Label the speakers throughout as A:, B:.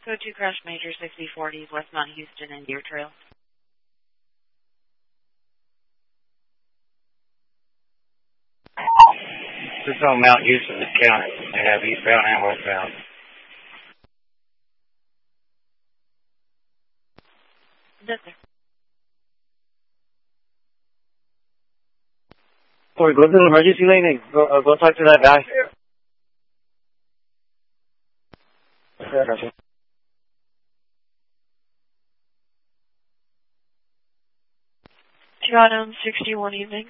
A: Code 2 Crash Major 6040 West Mount Houston and Deer Trail.
B: This is on Mount Houston County. They have eastbound and westbound.
A: Yes, sir.
B: Sorry, go to the emergency lane and go talk to that guy. Okay, I got you.
A: Toronto 61 evenings.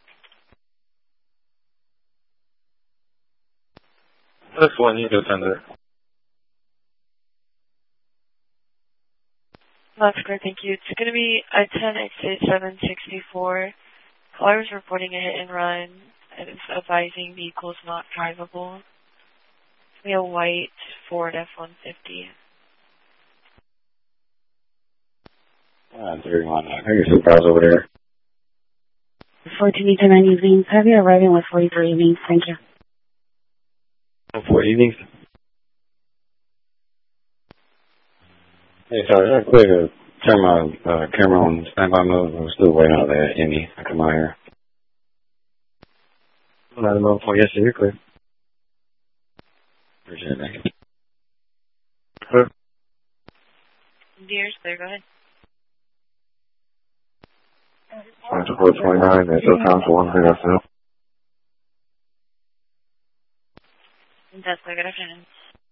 B: This one, you can send it.
A: That's great, thank you. It's going to be a 10 exit 764. Caller is reporting a hit and run. It is advising vehicles not drivable. It's going to be a white Ford F-150.
B: 31. I think it's 2 cars over there.
C: 14 to 9 evenings. Have you arriving with 43 evenings? Thank you.
B: 4 evenings. Hey, sorry, I quick turn my camera on standby mode. I'm still waiting on that Emmy to come out here. Not a moment for yes, sir, you're clear. Appreciate it. Clear.
A: Deers, there, go ahead.
B: 429, that's your time for 1 thing, that's it.
A: That's clear, good afternoon.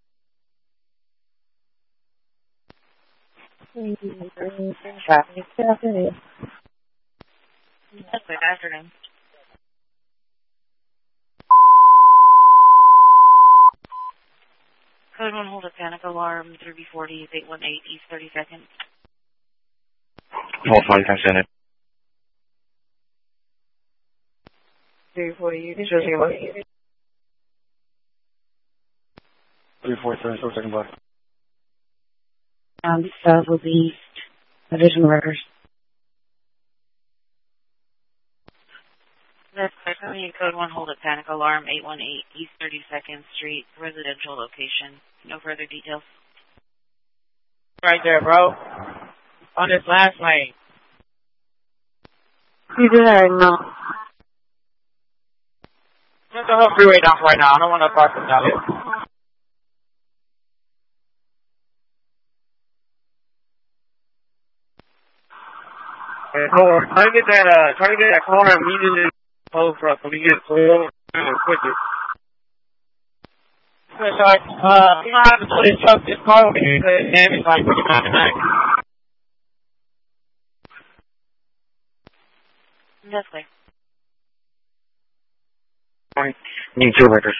C: Traffic. Good afternoon.
A: That's clear, good afternoon. Code 1, hold a panic alarm, 3B40, 818 East 32nd.
B: Hold 5, can I send it?
C: 340, you can show me what?
B: 347, so second block.
C: Southeast Division Records.
A: That's clear. Coming in Code 1, hold a panic alarm, 818 East 32nd Street, residential location. No further details.
D: Right there, bro. On this last lane.
C: You do that or no?
D: Shut the whole freeway down right now. I don't want to park about it.
B: Hey, hold on. Try to get that corner immediately closed for us so we get pulled and quicker.
D: Sorry. You don't have to put this car over here. Damn, it's like 49.
A: That's clear.
B: Alright. Need 2 records.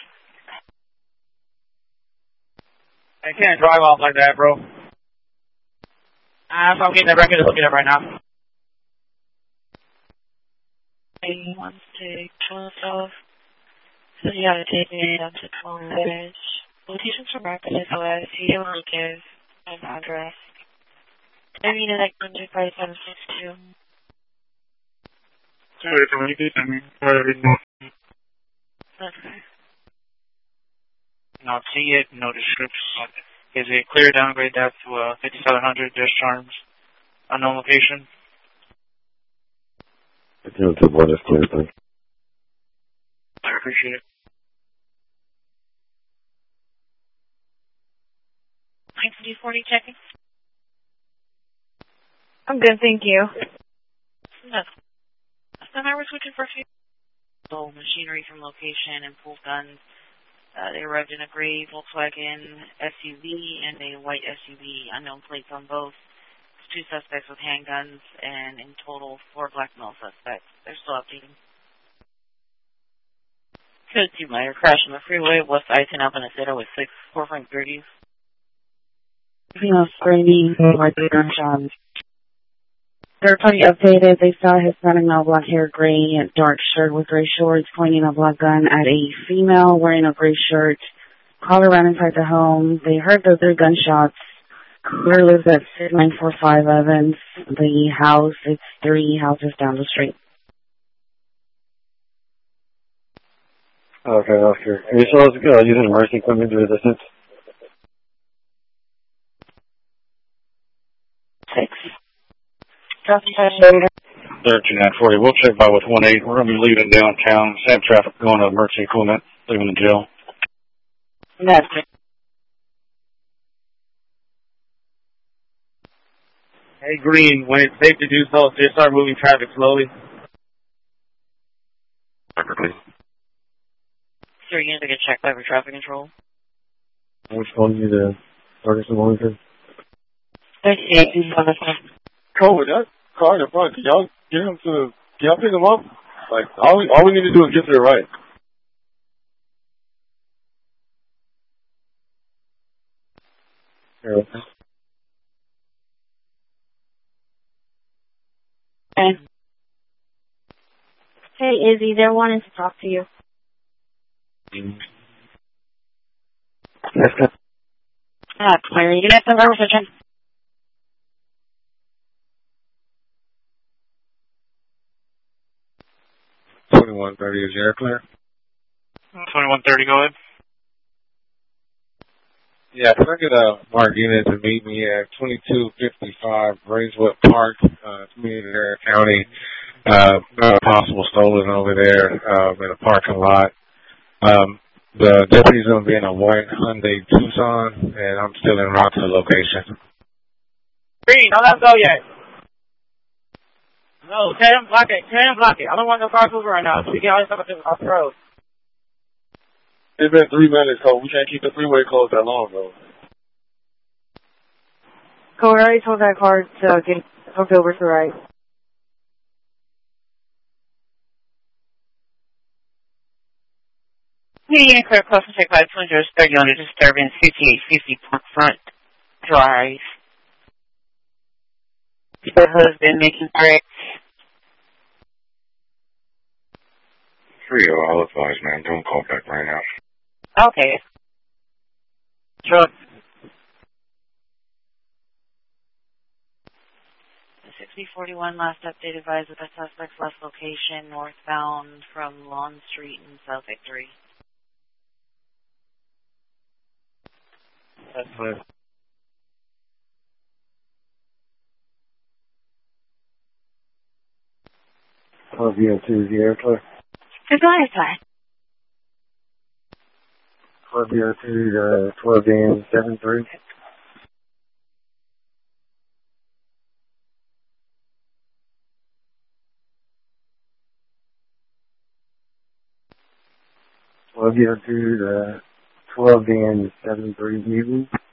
D: I can't drive off like that, bro. If I'm getting the record, let's get it right now.
A: He wants to kill himself. So you gotta take me down to 12 Village. Locations from Rapid SOS. He didn't really give an address. I mean, like 15762.
B: Sorry, can we get them?
A: Okay.
D: No see it, no description. Is it clear downgrade that to 5700 discharge? Unknown location?
B: It's no to what is clear, thank you.
D: I appreciate it.
A: 940 checking.
C: I'm good, thank you.
A: No. So now we're switching for a few. Stole machinery from location and pulled guns. They arrived in a gray Volkswagen SUV and a white SUV, unknown plates on both. 2 suspects with handguns, and in total 4 black male suspects. They're still updating. Code 2 minor crash on the freeway, west I-10 up in a Cedar with 6 4-front 30s.
C: Female screaming, like gunshots. Third party updated, they saw his son in male blonde hair, gray, and dark shirt with gray shorts, pointing a black gun at a female wearing a gray shirt. Caller ran inside the home. They heard the 3 gunshots. Caller lives at 6945 Evans. The house, it's 3 houses down the street.
B: Okay, okay. Are you sure it's good? Using emergency equipment to resistance?
C: Traffic Station.
E: 13940. We'll check by with 18. We're going to be leaving downtown. Same traffic going to emergency equipment, leaving the jail.
C: Yes.
F: Hey, Green, when it's safe to do so, just start moving traffic slowly.
B: Perfectly.
A: Sir, you need to get checked by traffic control.
B: Which one you the Ferguson Wilmington?
C: 38.
G: Cole, that car in the front, can y'all get him to, can y'all pick him up? Like, all we need to do is get to the right.
B: Yeah.
C: Okay.
H: Hey, Izzy, they're wanting to talk to you.
B: That's good.
C: Clear. You get some conversation.
B: 2130 is air clear?
D: 2130, go ahead.
B: Yeah, can I get a Mark unit to meet me at 2255 Braeswood Park, Community County. Not a possible stolen over there in a parking lot. The deputy's going to be in a white Hyundai Tucson, and I'm still en route to the location.
F: Green, don't let him go yet. No, tell him block it. Tell him block it. I don't want no cars moving right now. So we get all this stuff off the road.
G: It's been 3 minutes, Cole. We can't keep the freeway closed that long, though.
H: Cole, I already told that car to get hooked over to the right.
A: Median clear close to check by 230 under disturbance 5850 Parkfront Drive. The husband making threats.
B: 30, I'll advise, man. Don't call back right now.
A: Okay. Sure. 6041 last update advised that the suspect's left location northbound from Lawn Street in South Victory.
F: That's fine.
B: VO2 is the air clear?
H: Good night, sir.
B: 12VO2 to 12DM73. VO2 to 12DM73 Evening.